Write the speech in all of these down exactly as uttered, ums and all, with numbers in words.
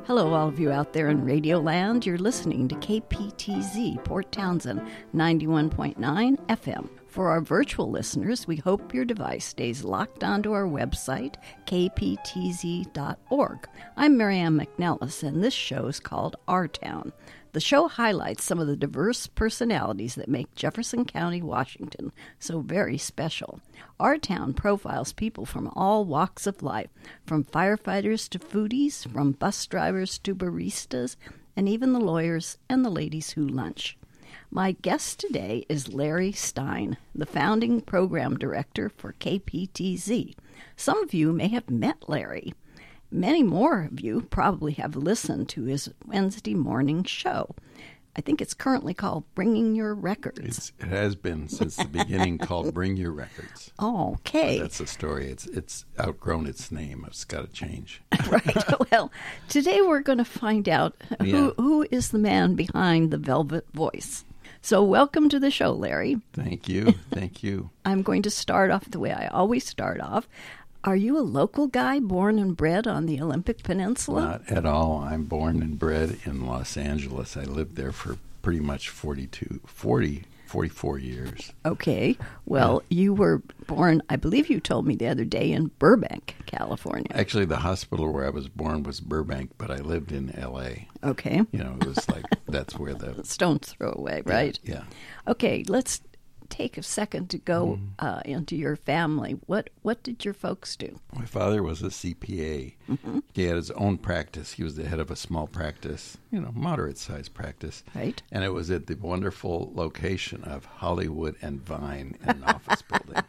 Hello, all of you out there in Radio Land. You're listening to K P T Z, Port Townsend, ninety-one point nine F M. For our virtual listeners, we hope your device stays locked onto our website, k p t z dot org. I'm Marianne McNellis, and this show is called Our Town. The show highlights some of the diverse personalities that make Jefferson County, Washington so very special. Our Town profiles people from all walks of life, from firefighters to foodies, from bus drivers to baristas, and even the lawyers and the ladies who lunch. My guest today is Larry Stein, the founding program director for K P T Z. Some of you may have met Larry. Many more of you probably have listened to his Wednesday morning show. I think it's currently called Bringing Your Records. It's, it has been since the beginning called Bring Your Records. Oh, okay. But that's the story. It's it's outgrown its name. It's got to change. Right. Well, today we're going to find out who, Yeah. who is the man behind the Velvet Voice. So welcome to the show, Larry. Thank you. Thank you. I'm going to start off the way I always start off. Are you a local guy born and bred on the Olympic Peninsula? Not at all. I'm born and bred in Los Angeles. I lived there for pretty much forty-two, forty, forty-four years. Okay. Well, yeah. You were born, I believe you told me the other day, in Burbank, California. Actually, the hospital where I was born was Burbank, but I lived in L A. Okay. You know, it was like, that's where the... Stone's throw away, right? Yeah. yeah. Okay, let's take a second to go mm. uh, into your family. What what did your folks do? My father was a C P A. Mm-hmm. He had his own practice. He was the head of a small practice, you know, moderate-sized practice. Right. And it was at the wonderful location of Hollywood and Vine in an office building.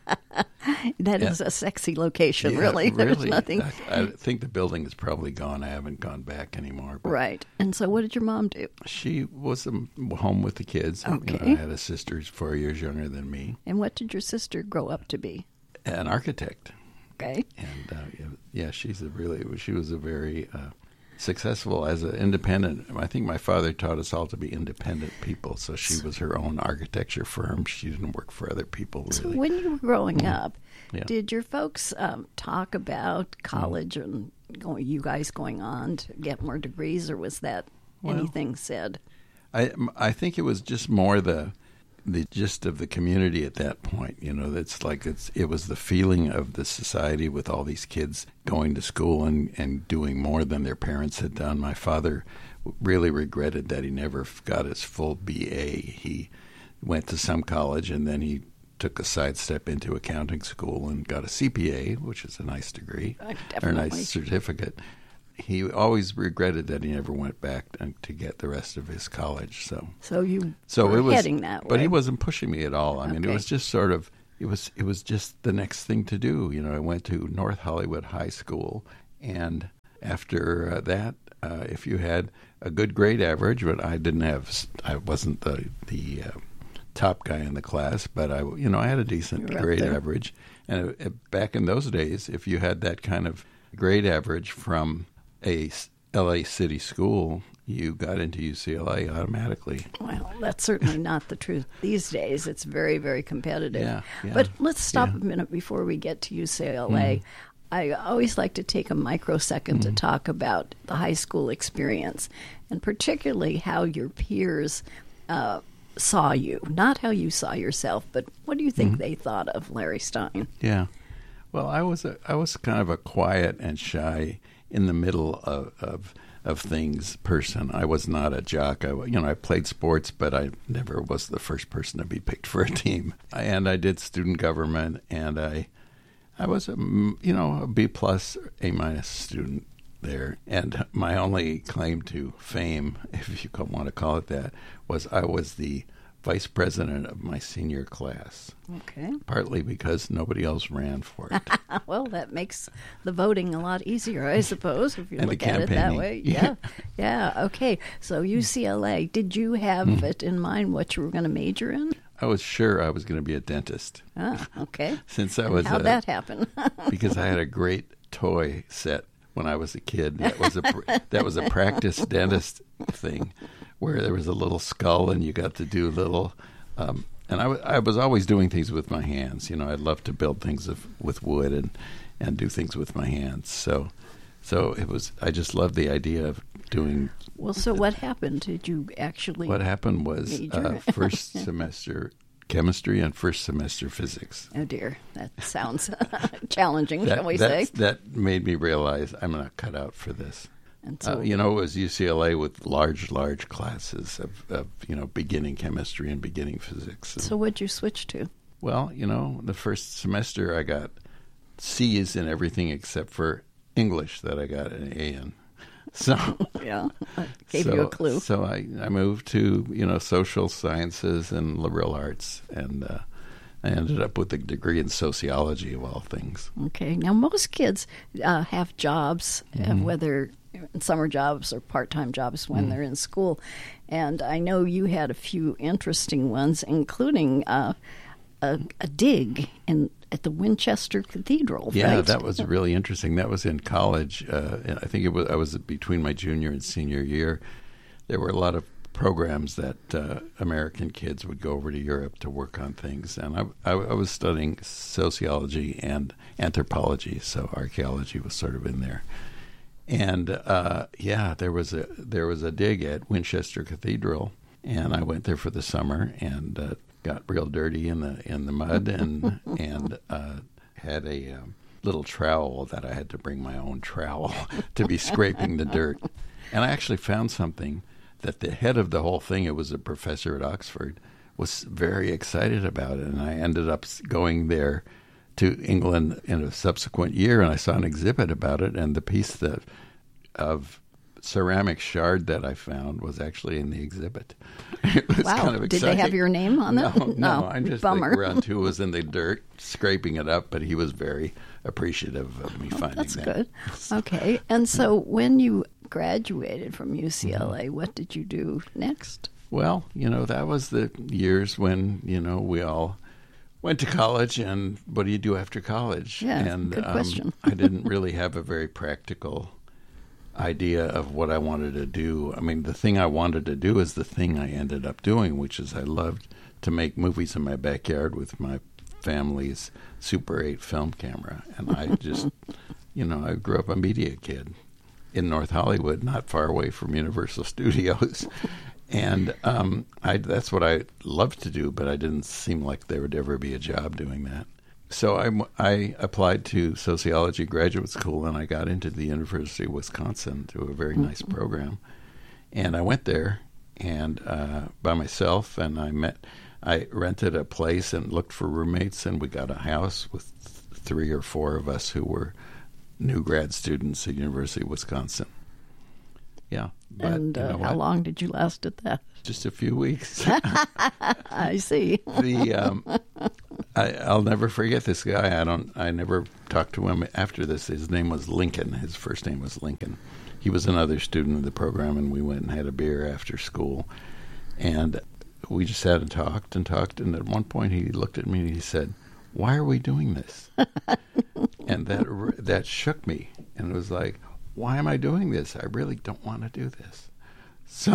That yeah. is a sexy location, yeah, really. There's really. nothing. I, I think the building is probably gone. I haven't gone back anymore. But right. And so what did your mom do? She was um, home with the kids. Okay. You know, I had a sister who's four years younger than me. And what did your sister grow up to be? An architect. Okay. And, uh, yeah, she's a really, she was a very uh, successful as an independent. I think my father taught us all to be independent people, so she was her own architecture firm. She didn't work for other people, really. So when you were growing up, yeah. did your folks um, talk about college mm. and going, you guys going on to get more degrees, or was that well, anything said? I, I think it was just more the... the gist of the community at that point. You know, it's like it's it was the feeling of the society with all these kids going to school and, and doing more than their parents had done. My father really regretted that he never got his full B A. He went to some college and then he took a sidestep into accounting school and got a C P A, which is a nice degree, or a nice certificate. He always regretted that he never went back to get the rest of his college. So, so you so were it was, heading that way. But he wasn't pushing me at all. I mean, okay. it was just sort of, it was it was just the next thing to do. You know, I went to North Hollywood High School, and after uh, that, uh, if you had a good grade average, but I didn't have, I wasn't the the uh, top guy in the class, but I, you know, I had a decent grade average. And uh, back in those days, if you had that kind of grade average from a L A city school, you got into U C L A automatically. Well, that's certainly not the truth these days. It's very, very competitive. Yeah, yeah, but let's stop yeah. a minute before we get to U C L A. Mm. I always like to take a microsecond mm. to talk about the high school experience, and particularly how your peers uh, saw you. Not how you saw yourself, but what do you think mm. they thought of Larry Stein? Yeah. Well, I was a, I was kind of a quiet and shy, in the middle of, of of things person. I was not a jock. I, you know, I played sports, but I never was the first person to be picked for a team. And I did student government, and I I was a, you know, a B plus, A minus student there. And my only claim to fame, if you want to call it that, was I was the vice president of my senior class. Okay. Partly because nobody else ran for it. Well, that makes the voting a lot easier, I suppose, if you and look at it that way. Yeah. Yeah. Okay. So U C L A, did you have mm. it in mind what you were going to major in? I was sure I was going to be a dentist. Ah, okay. Since I was How'd a, that happen? Because I had a great toy set when I was a kid. That was a that was a practice dentist thing, where there was a little skull and you got to do little. Um, and I, w- I was always doing things with my hands. You know, I love to build things of, with wood and, and do things with my hands. So, so it was. I just loved the idea of doing. Well, so what happened? Did you actually? What happened was uh, first semester chemistry and first semester physics. Oh dear, that sounds challenging, that, shall we say? That made me realize I'm not cut out for this. And so, uh, you know, it was U C L A with large, large classes of, of you know, beginning chemistry and beginning physics. And, so what'd you switch to? Well, you know, the first semester I got C's in everything except for English that I got an A in. So yeah, I gave so, you a clue. So I, I moved to, you know, social sciences and liberal arts, and uh, I ended up with a degree in sociology, of all things. Okay. Now, most kids uh, have jobs, Mm-hmm. uh, whether summer jobs or part-time jobs when Mm-hmm. they're in school. And I know you had a few interesting ones, including uh, a, a dig in at the Winchester Cathedral. Yeah, right? that was really interesting. That was in college. Uh, and I think it was I was between my junior and senior year. There were a lot of programs that uh, American kids would go over to Europe to work on things, and I, I, I was studying sociology and anthropology, so archaeology was sort of in there. And uh, yeah, there was a there was a dig at Winchester Cathedral, and I went there for the summer and uh, got real dirty in the in the mud and and uh, had a um, little trowel that I had to bring my own trowel to be scraping the dirt. And I actually found something that the head of the whole thing, it was a professor at Oxford, was very excited about it. And I ended up going there to England in a subsequent year, and I saw an exhibit about it, and the piece that of ceramic shard that I found was actually in the exhibit. It was wow. kind of Did exciting. they have your name on it? No, no, no. I'm just Bummer. like around who was in the dirt scraping it up, but he was very appreciative of me Oh, finding that's that. good. Okay. And so when you graduated from U C L A, what did you do next? Well, you know, that was the years when, you know, we all went to college, and what do you do after college? Yeah, and good um, question. I didn't really have a very practical idea of what I wanted to do. I mean, the thing I wanted to do is the thing I ended up doing, which is I loved to make movies in my backyard with my family's Super eight film camera. And I just, you know, I grew up a media kid in North Hollywood, not far away from Universal Studios. And um, I, that's what I loved to do, but I didn't seem like there would ever be a job doing that. So I, I applied to sociology graduate school, and I got into the University of Wisconsin to a very nice program. And I went there and uh, by myself, and I met, I rented a place and looked for roommates, and we got a house with th- three or four of us who were new grad students at University of Wisconsin. Yeah. But, and uh, you know how what? long did you last at that? Just a few weeks. I see. the um, I, I'll never forget this guy. I don't. I never talked to him after this. His name was Lincoln. His first name was Lincoln. He was another student of the program, and we went and had a beer after school. And we just sat and talked and talked. And at one point, he looked at me and he said, "Why are we doing this?" And that that shook me. And it was like, "Why am I doing this? I really don't want to do this." So,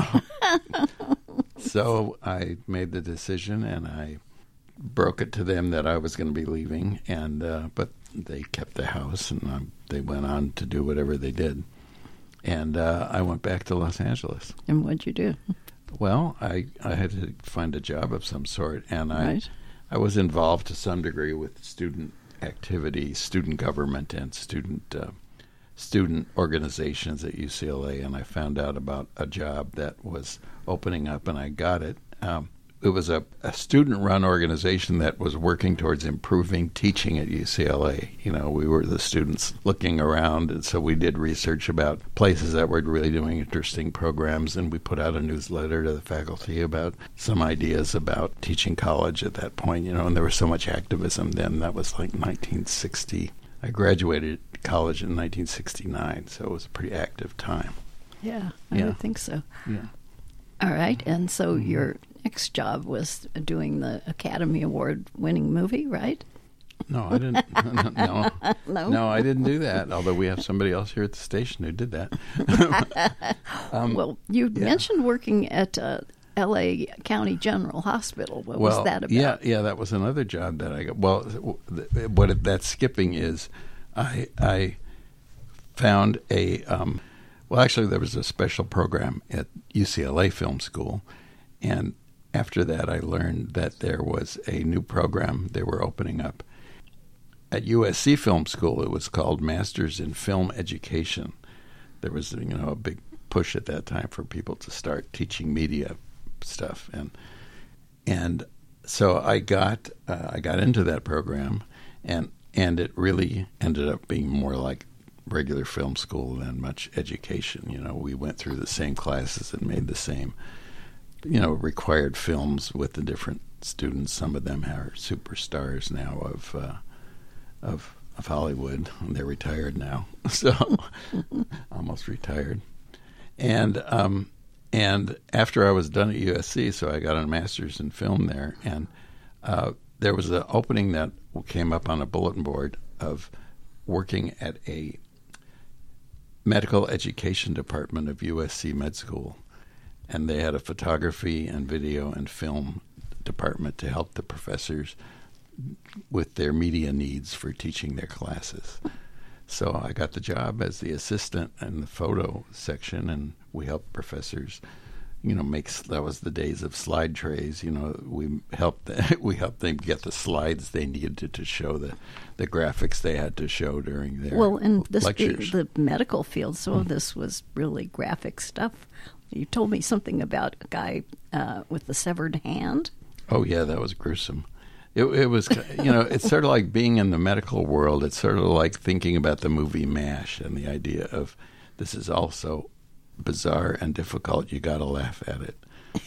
so I made the decision, and I broke it to them that I was going to be leaving, and uh, but they kept the house, and um, they went on to do whatever they did. And uh, I went back to Los Angeles. And what'd you do? Well, I, I had to find a job of some sort, and I Right. I was involved to some degree with student activity, student government, and student uh, student organizations at U C L A, and I found out about a job that was opening up, and I got it. Um, it was a, a student-run organization that was working towards improving teaching at U C L A. You know, we were the students looking around, and so we did research about places that were really doing interesting programs, and we put out a newsletter to the faculty about some ideas about teaching college at that point, you know, and there was so much activism then. That was like nineteen sixty. I graduated college in nineteen sixty-nine, so it was a pretty active time. Yeah, I Yeah. would think so. Yeah. All right. And so Mm-hmm. your next job was doing the Academy Award winning movie, right? No, I didn't. no, No? no, I didn't do that. Although we have somebody else here at the station who did that. um, Well, you yeah. mentioned working at uh, L A County General Hospital. What well, was that about? yeah, yeah, that was another job that I got. Well, th- what it, that's skipping is, I I found a um, Well, actually, there was a special program at U C L A Film School, and after that, I learned that there was a new program they were opening up. At U S C Film School, it was called Masters in Film Education. There was, you know, a big push at that time for people to start teaching media stuff, and and so I got uh, I got into that program, and and it really ended up being more like regular film school than much education. You know, we went through the same classes and made the same, you know, required films with the different students. Some of them are superstars now of uh, of of Hollywood. They're retired now, so almost retired. And um, and after I was done at U S C, so I got a master's in film there, and uh, there was an opening that came up on a bulletin board of working at a medical education department of U S C Med School. And they had a photography and video and film department to help the professors with their media needs for teaching their classes. So I got the job as the assistant in the photo section, and we helped professors, you know, make, that was the days of slide trays. You know, we helped we helped them get the slides they needed to, to show the, the graphics they had to show during their well, and this lectures. The, the medical field, so mm. this was really graphic stuff. You told me something about a guy uh, with the severed hand. Oh yeah, that was gruesome. It, it was, you know, it's sort of like being in the medical world. It's sort of like thinking about the movie MASH and the idea of this is also bizarre and difficult. You got to laugh at it.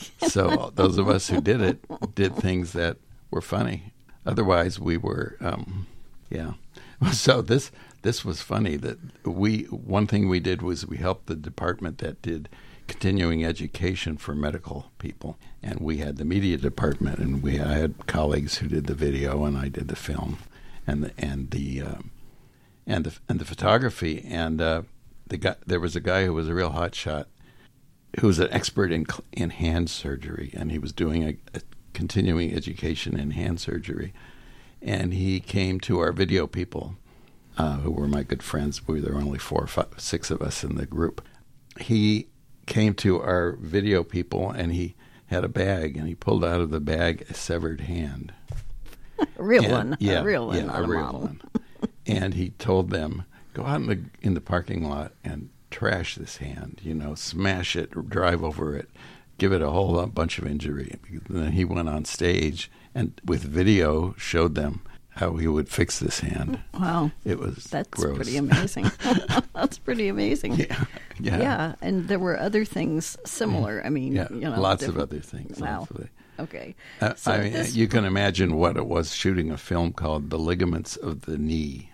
So those of us who did it did things that were funny. Otherwise, we were, um, yeah. So this this was funny. That we one thing we did was we helped the department that did continuing education for medical people, and we had the media department, and we I had colleagues who did the video, and I did the film, and the and the um, and the and the photography, and uh, the guy there was a guy who was a real hot shot, who was an expert in in hand surgery, and he was doing a, a continuing education in hand surgery, and he came to our video people, uh, who were my good friends. We there were only four, or five, six of us in the group. He came to our video people, and he had a bag, and he pulled out of the bag a severed hand. A real and, one. Yeah, a real one, yeah, not a, a real model. one. And he told them, go out in the in the parking lot and trash this hand, you know, smash it, drive over it, give it a whole bunch of injury. And then he went on stage and with video showed them how he would fix this hand. Wow. It was That's gross. pretty amazing. That's pretty amazing. Yeah. Yeah. Yeah, and there were other things similar. I mean, yeah, you know, lots of different- other things. Wow. Lots of it. Okay. Uh, So I mean, this- you can imagine what it was shooting a film called "The Ligaments of the Knee."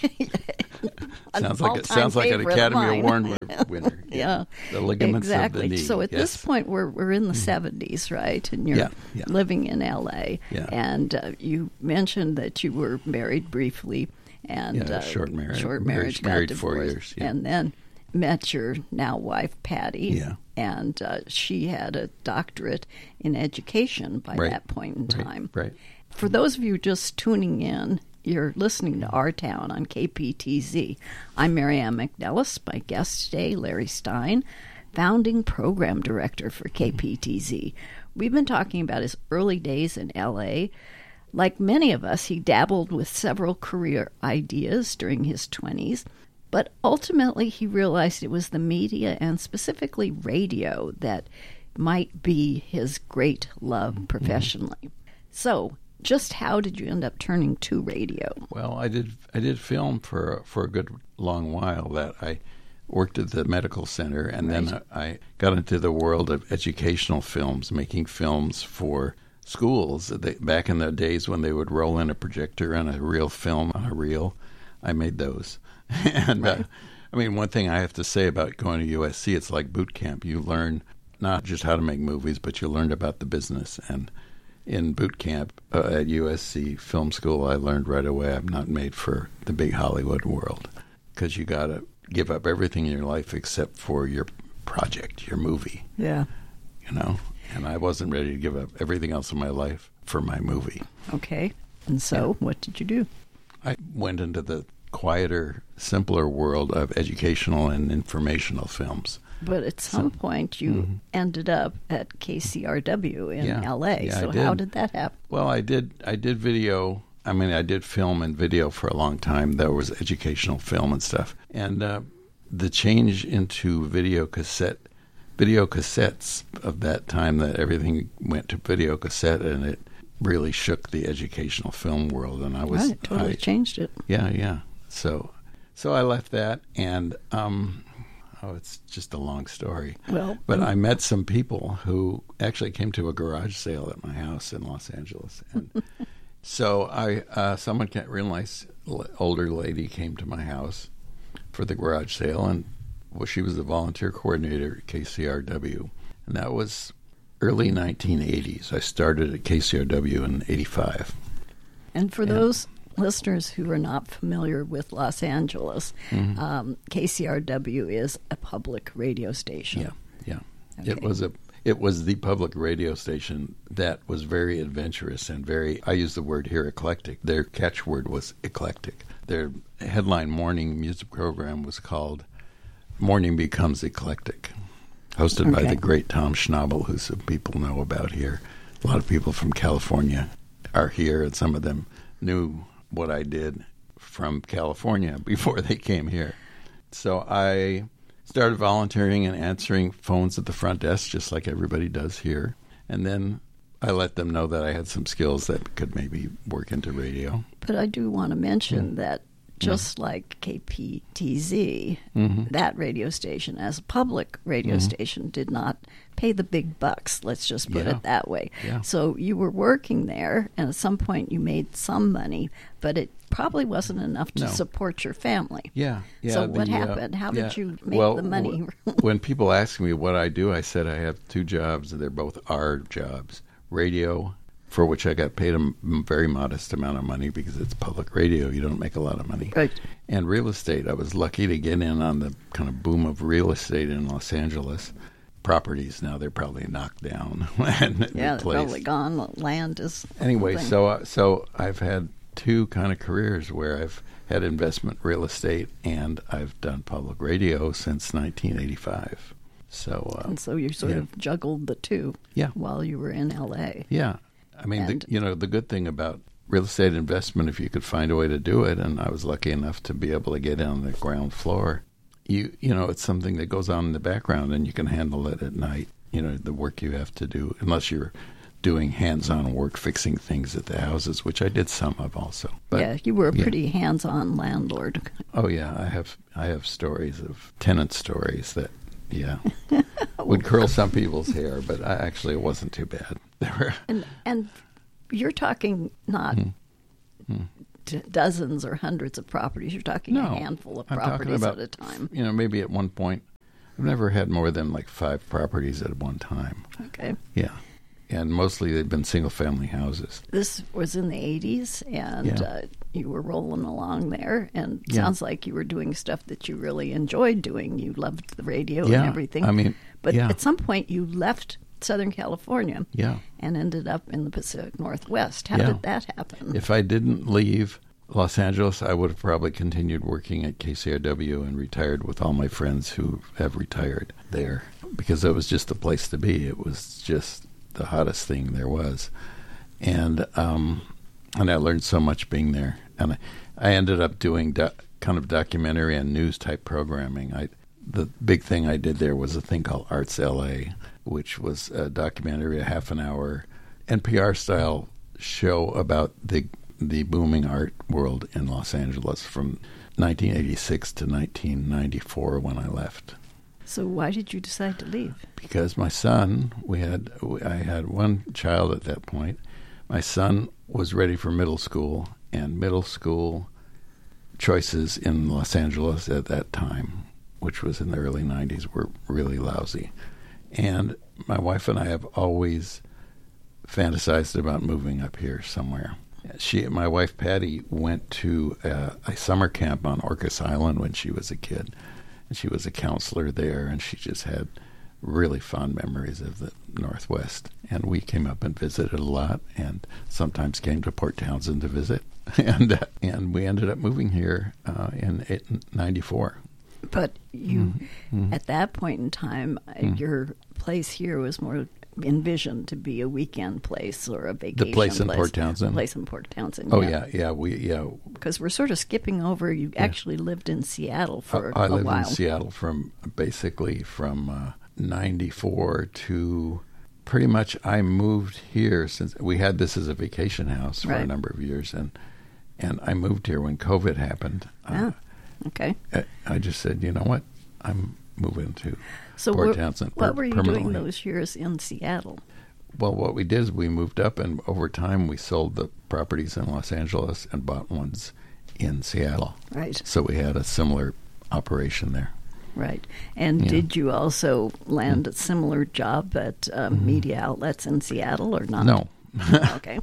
An sounds like it all-time sounds like an favorite of Academy mine. Award win- winner. Yeah, The ligaments exactly. of the knee. So at yes. this point, we're we're in the seventies, right? And you're Yeah, yeah. living in L A. Yeah. And uh, you mentioned that you were married briefly, and Yeah, uh, short marriage. short Marriage- marriage, got married four divorced, years, yeah. and then met your now wife Patty. Yeah. And uh, she had a doctorate in education by Right, that point in right, time. right. For those of you just tuning in, you're listening to Our Town on K P T Z. I'm Marianne McNellis. My guest today, Larry Stein, founding program director for K P T Z. We've been talking about his early days in L A. Like many of us, he dabbled with several career ideas during his twenties, but ultimately he realized it was the media and specifically radio that might be his great love professionally. So, just how did you end up turning to radio? Well, I did I did film for for a good long while. That I worked at the medical center, and Right. then I, I got into the world of educational films, making films for schools. They, back in the days when they would roll in a projector and a real film on a reel, I made those. and Right. uh, I mean, one thing I have to say about going to U S C, it's like boot camp. You learn not just how to make movies, but you learn about the business. And in boot camp uh, at U S C Film School, I learned right away I'm not made for the big Hollywood world, because you got to give up everything in your life except for your project, your movie, Yeah. you know? And I wasn't ready to give up everything else in my life for my movie. Okay. And so, what did you do? I went into the quieter, simpler world of educational and informational films. But at some So- point, you Mhm. ended up at K C R W in Yeah. L A. Yeah, I so did. how did that happen? Well, I did. I did video. I mean, I did film and video for a long time. There was educational film and stuff, and uh, the change into video cassette, video cassettes of that time, that everything went to video cassette, and it really shook the educational film world. And I was Right, totally I, changed it. yeah, yeah. So, so I left that, and um, oh, it's just a long story. Well, But um, I met some people who actually came to a garage sale at my house in Los Angeles, and so I, uh, someone, can't real nice l- older lady, came to my house for the garage sale, and well, she was the volunteer coordinator at K C R W, and that was early nineteen eighties. I started at K C R W in eighty-five. And for And- those listeners who are not familiar with Los Angeles, Mhm. um, K C R W is a public radio station. Yeah, yeah. Okay. It was a it was the public radio station that was very adventurous and very, I use the word here, eclectic. Their catchword was eclectic. Their headline morning music program was called Morning Becomes Eclectic, hosted by Okay. the great Tom Schnabel, who some people know about here. A lot of people from California are here, and some of them knew what I did from California before they came here. So I started volunteering and answering phones at the front desk, just like everybody does here. And then I let them know that I had some skills that could maybe work into radio. But I do want to mention Mm. that just like K P T Z, Mhm. that radio station, as a public radio Mhm. station, did not pay the big bucks. Let's just put Yeah. it that way. Yeah. So you were working there, and at some point you made some money, but it probably wasn't enough to No. support your family. Yeah, yeah. So what the, uh, happened? How yeah. did you make well, the money? w- when people ask me what I do, I said I have two jobs, and they're both our jobs. Radio, for which I got paid a m- very modest amount of money because it's public radio. You don't make a lot of money. Right. And real estate. I was lucky to get in on the kind of boom of real estate in Los Angeles. Properties, now they're probably knocked down and Yeah, they're replaced. probably gone. The land is Anyway, thing. so uh, so I've had two kind of careers where I've had investment real estate and I've done public radio since nineteen eighty-five. So uh, and so you sort yeah. of juggled the two Yeah. while you were in L A. yeah, I mean, And- the, you know, the good thing about real estate investment, if you could find a way to do it, and I was lucky enough to be able to get on the ground floor. You you know, it's something that goes on in the background, and you can handle it at night. You know, the work you have to do, unless you're doing hands-on work, fixing things at the houses, which I did some of also. But, yeah, you were a yeah. pretty hands-on landlord. Oh yeah, I have I have stories of tenant stories that yeah would curl some people's hair, but I, actually it wasn't too bad. There were And and you're talking not Hmm. d- dozens or hundreds of properties. You're talking no a handful of I'm talking properties about, at a time. You know, maybe at one point, I've never had more than like five properties at one time. Okay. Yeah, and mostly they've been single-family houses. This was in the eighties, and Yeah. uh, you were rolling along there, and it Yeah. sounds like you were doing stuff that you really enjoyed doing. You loved the radio Yeah, and everything. I mean, but yeah. at some point you left Southern California Yeah. and ended up in the Pacific Northwest. How Yeah. did that happen? If I didn't leave Los Angeles, I would have probably continued working at K C R W and retired with all my friends who have retired there, because it was just the place to be. It was just the hottest thing there was. And um, and I learned so much being there. And I, I ended up doing do, kind of documentary and news type programming. I The big thing I did there was a thing called Arts L A, which was a documentary, a half an hour N P R style show about the the booming art world in Los Angeles from nineteen eighty-six to nineteen ninety-four when I left. So why did you decide to leave? Because my son, we had I had one child at that point. My son was ready for middle school, and middle school choices in Los Angeles at that time, which was in the early nineties, were really lousy. And my wife and I have always fantasized about moving up here somewhere. She, my wife Patty, went to a, a summer camp on Orcas Island when she was a kid, and she was a counselor there, and she just had really fond memories of the Northwest. And we came up and visited a lot, and sometimes came to Port Townsend to visit. And uh, and we ended up moving here uh, in ninety-four. But you, Mm-hmm. at that point in time, Mm-hmm. your place here was more envisioned to be a weekend place or a vacation The place in place. Port Townsend? The place in Port Townsend. Oh, yeah, yeah, we, yeah. Because we're sort of skipping over. You actually lived in Seattle for I, I a lived while. in Seattle from basically from uh, ninety-four to pretty much I moved here since we had this as a vacation house for Right. a number of years, and and I moved here when COVID happened. Ah, okay. Uh, I, I just said, you know what, I'm moving to So Port what, Townsend. what per- were you permanently. doing those years in Seattle? Well, what we did is we moved up, and over time we sold the properties in Los Angeles and bought ones in Seattle. Right, So we had a similar operation there. right. And Yeah. did you also land a similar job at um, media outlets in Seattle or not? No. Okay.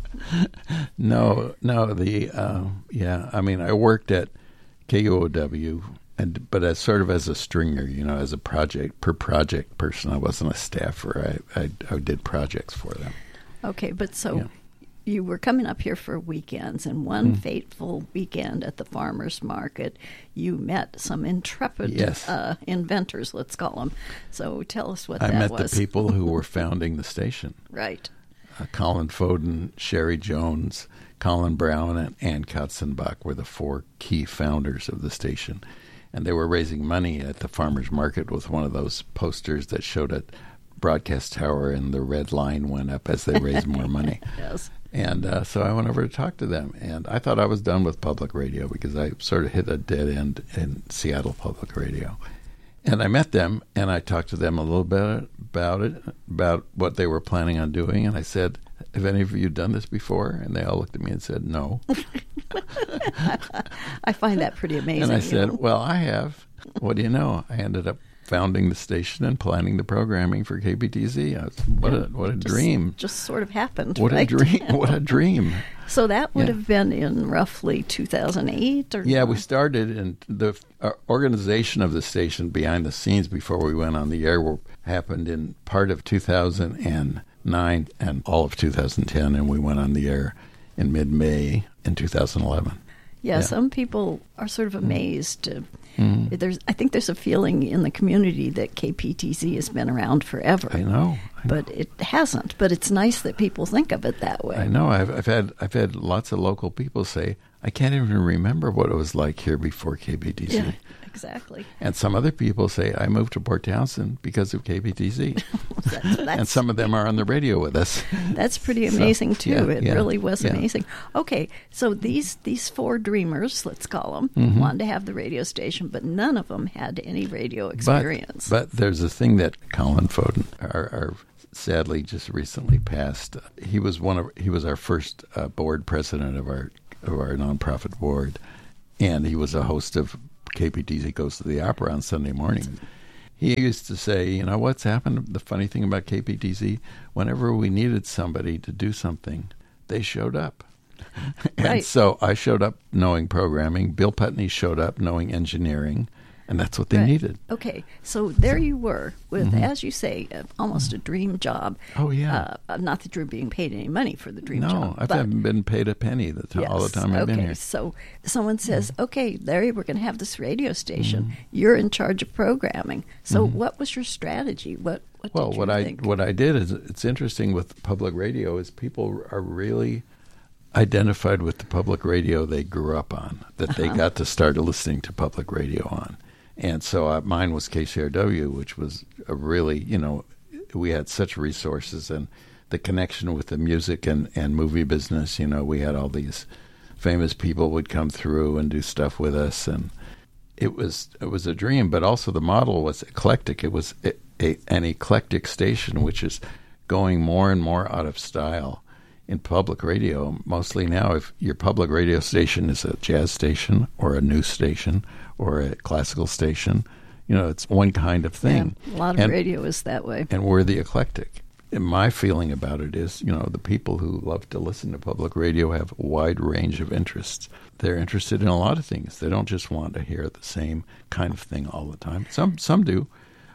No, no. The uh, yeah. I mean, I worked at K U O W, and but as sort of as a stringer, you know, as a project per project person. I wasn't a staffer. I I, I did projects for them. Okay, but so Yeah. you were coming up here for weekends, and one fateful weekend at the farmers market, you met some intrepid Yes. uh, inventors, let's call them. So tell us what I that met was. the people who were founding the station: Right. uh, Colin Foden, Sherry Jones, Colin Brown, and Ann Katzenbach were the four key founders of the station. And they were raising money at the farmers market with one of those posters that showed a broadcast tower, and the red line went up as they raised more money. Yes. And uh, so I went over to talk to them, and I thought I was done with public radio because I sort of hit a dead end in Seattle public radio. And I met them, and I talked to them a little bit about it, about what they were planning on doing. And I said, have any of you done this before? And they all looked at me and said, no. I find that pretty amazing. And I you said, know. well, I have. What do you know? I ended up founding the station and planning the programming for K P T Z. I was, what a what a Just- dream! Just sort of happened. What right? a dream! What a dream! So that would Yeah. have been in roughly two thousand eight, or Yeah, we started, and the uh, organization of the station behind the scenes before we went on the air were, happened in part of two thousand nine and all of two thousand ten, and we went on the air in mid-May in two thousand eleven. Yeah, Yeah. some people are sort of amazed. Uh, Mhm. There's, I think there's a feeling in the community that K P T Z has been around forever, I know, I but it hasn't. But it's nice that people think of it that way. I know. I've, I've had I've had lots of local people say, I can't even remember what it was like here before K P T Z. Yeah, exactly. And some other people say, I moved to Port Townsend because of K P T Z. That's, And that's, some of them are on the radio with us. that's pretty So, amazing too. yeah, it yeah, really was yeah. amazing. Okay, so these these four dreamers, let's call them, Mm-hmm. wanted to have the radio station, but none of them had any radio But, experience. but there's a thing that Colin Foden, our, our sadly just recently passed. He was one of he was our first uh, board president of our of our nonprofit board, and he was a host of K P T Z Goes to the Opera on Sunday morning. He used to say, you know, what's happened? The funny thing about K P T Z, whenever we needed somebody to do something, they showed up. And Right. so I showed up knowing programming. Bill Putney showed up knowing engineering, and that's what they Right. needed. Okay, so there you were with, as you say, uh, almost a dream job. Mm-hmm. Oh, yeah. Uh, not that you're being paid any money for the dream No, job. I but haven't been paid a penny the t- all the yes, time I've okay, been here. Mm-hmm. So someone says, okay, Larry, we're going to have this radio station. You're in charge of programming. So what was your strategy? What, what Mm-hmm. Well, did you what I think? what I did is it's interesting with public radio is people are really identified with the public radio they grew up on, that they Uh-huh. got to start listening to public radio on. And so uh, mine was K C R W, which was a really, you know, we had such resources and the connection with the music and, and movie business. You know, we had all these famous people would come through and do stuff with us, and it was it was a dream. But also the model was eclectic. It was a, a, an eclectic station, which is going more and more out of style in public radio. Mostly now, if your public radio station is a jazz station or a news station or a classical station, you know, it's one kind of thing. Yeah, a lot of and, radio is that way. and we're the eclectic. And my feeling about it is, you know, the people who love to listen to public radio have a wide range of interests. They're interested in a lot of things. They don't just want to hear the same kind of thing all the time. Some some do,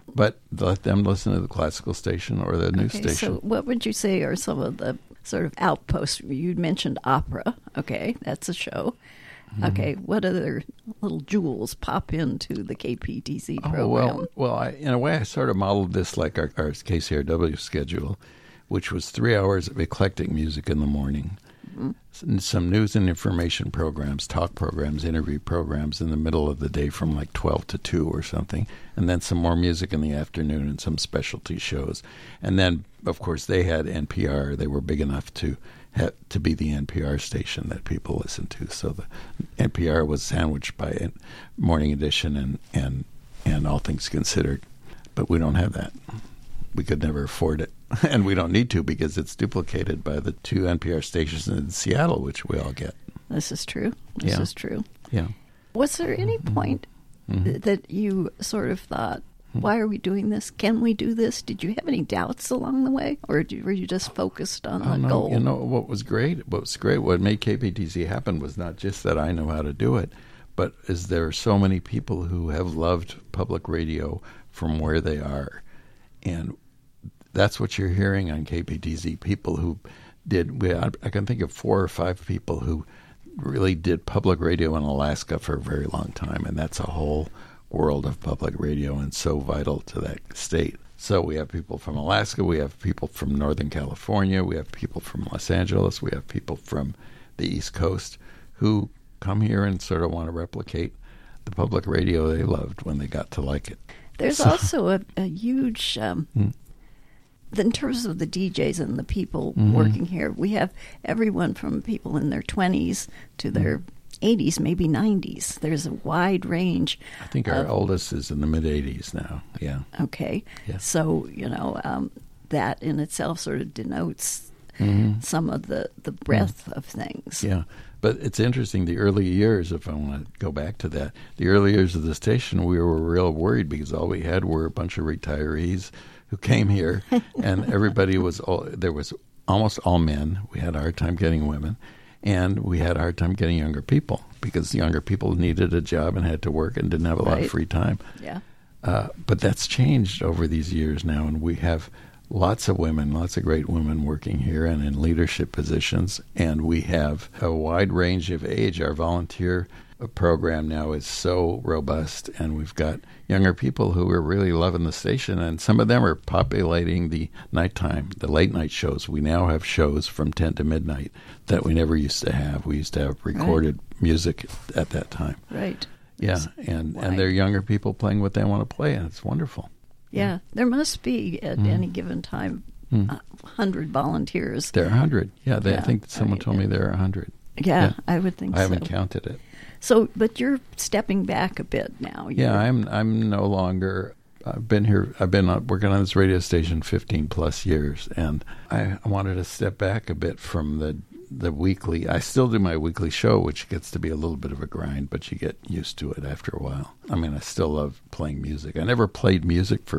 but let them listen to the classical station or the news Okay, station. so what would you say are some of the sort of outposts? You mentioned opera. Okay, that's a show. Mm-hmm. Okay, what other little jewels pop into the K P T Z program? Oh, well, well I, in a way, I sort of modeled this like our, our K C R W schedule, which was three hours of eclectic music in the morning, mm-hmm. some news and information programs, talk programs, interview programs in the middle of the day from like twelve to two or something, and then some more music in the afternoon and some specialty shows. And then, of course, they had N P R. They were big enough to have, to be the N P R station that people listened to. So the N P R was sandwiched by Morning Edition and, and, and All Things Considered. But we don't have that. We could never afford it. And we don't need to because it's duplicated by the two N P R stations in Seattle, which we all get. This is true. This yeah. is true. Yeah. Was there any point mm-hmm. th- that you sort of thought, why are we doing this? Can we do this? Did you have any doubts along the way? Or did, were you just focused on oh, the no. goal? You know, what was great, what was great, what made K P T Z happen was not just that I know how to do it, but is there are so many people who have loved public radio from where they are. And that's what you're hearing on K P T Z. People who did, we, I, I can think of four or five people who really did public radio in Alaska for a very long time, and that's a whole world of public radio and so vital to that state. So we have people from Alaska, we have people from Northern California, we have people from Los Angeles, we have people from the East Coast who come here and sort of want to replicate the public radio they loved when they got to like it. There's so, also a, a huge... Um, hmm. In terms of the D Js and the people mm-hmm. working here, we have everyone from people in their twenties to their mm-hmm. eighties, maybe nineties. There's a wide range. I think our of, oldest is in the mid-eighties now, yeah. Okay. Yeah. So, you know, um, that in itself sort of denotes mm-hmm. some of the, the breadth mm-hmm. of things. Yeah. But it's interesting, the early years, if I want to go back to that, the early years of the station, we were real worried because all we had were a bunch of retirees who came here, and everybody was, all, there was almost all men. We had a hard time getting women, and we had a hard time getting younger people because younger people needed a job and had to work and didn't have a right. lot of free time. Yeah. Uh, but that's changed over these years now, and we have lots of women, lots of great women working here and in leadership positions, and we have a wide range of age. Our volunteer program now is so robust, and we've got younger people who are really loving the station, and some of them are populating the nighttime, the late night shows. We now have shows from ten to midnight that we never used to have. We used to have recorded right. music at that time. Right. Yeah, and, and they're younger people playing what they want to play, and it's wonderful. Yeah, yeah. There must be at mm. any given time mm. uh, one hundred volunteers. There are one hundred. Yeah, they, yeah. I think someone right. told me there are one hundred. Yeah, yeah, I would think I so. I haven't counted it. So, but you're stepping back a bit now. You're, yeah, I'm. I'm no longer. I've been here. I've been working on this radio station fifteen plus years, and I, I wanted to step back a bit from the the weekly. I still do my weekly show, which gets to be a little bit of a grind, but you get used to it after a while. I mean, I still love playing music. I never played music for